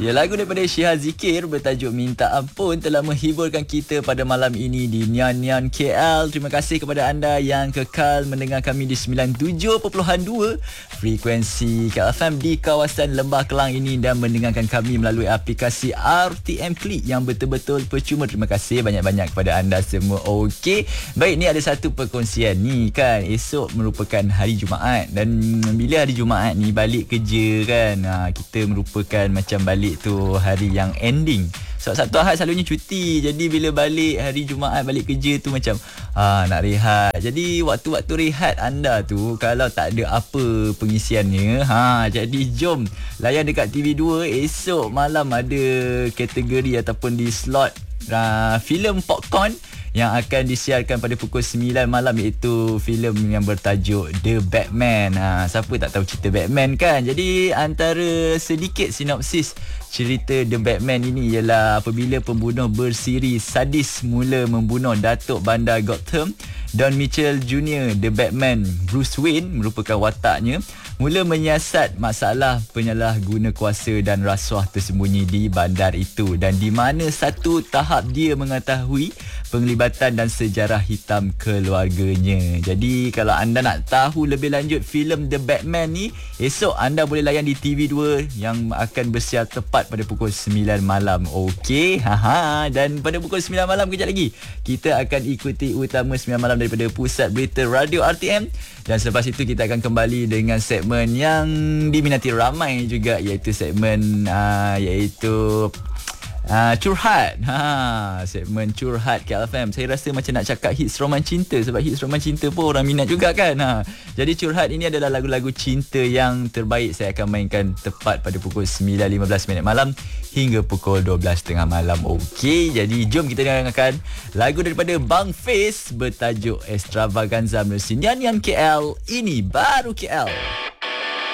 Ya, lagu daripada Syihah Zikir bertajuk Minta Ampun telah menghiburkan kita pada malam ini di Nian Nian KL. Terima kasih kepada anda yang kekal mendengar kami di 97.2 frekuensi KL FM di kawasan Lembah Kelang ini dan mendengarkan kami melalui aplikasi RTM Klik yang betul-betul percuma. Terima kasih banyak-banyak kepada anda semua. Okey, baik, ni ada satu perkongsian ni kan. Esok merupakan hari Jumaat dan bila hari Jumaat ni balik kerja kan, kita merupakan macam balik tu hari yang ending. Sabtu Ahad selalunya cuti. Jadi bila balik hari Jumaat balik kerja tu macam nak rehat. Jadi waktu-waktu rehat anda tu kalau tak ada apa pengisiannya, jadi jom layan dekat TV2. Esok malam ada kategori ataupun di slot filem popcorn yang akan disiarkan pada pukul 9 malam, iaitu filem yang bertajuk The Batman. Siapa tak tahu cerita Batman kan? Jadi antara sedikit sinopsis cerita The Batman ini ialah apabila pembunuh bersiri sadis mula membunuh Datuk Bandar Gotham Don Mitchell Jr., The Batman Bruce Wayne merupakan wataknya, mula menyiasat masalah penyalahguna kuasa dan rasuah tersembunyi di bandar itu, dan di mana satu tahap dia mengetahui penglibatan dan sejarah hitam keluarganya. Jadi kalau anda nak tahu lebih lanjut filem The Batman ni, esok anda boleh layan di TV2 yang akan bersiar tepat pada pukul 9 malam. Okey, dan pada pukul 9 malam kejap lagi kita akan ikuti utama 9 malam daripada Pusat Berita Radio RTM, dan selepas itu kita akan kembali dengan segmen yang diminati ramai juga, iaitu segmen curhat. Segmen curhat KLFM. Saya rasa macam nak cakap hits roman cinta, sebab hits roman cinta pun orang minat juga kan. Jadi curhat ini adalah lagu-lagu cinta yang terbaik. Saya akan mainkan tepat pada pukul 9.15 malam hingga pukul 12.30 malam. Okey, jadi jom kita dengarkan lagu daripada Bang Face bertajuk Extravaganza melalui Nian Nian KL. Ini baru KL.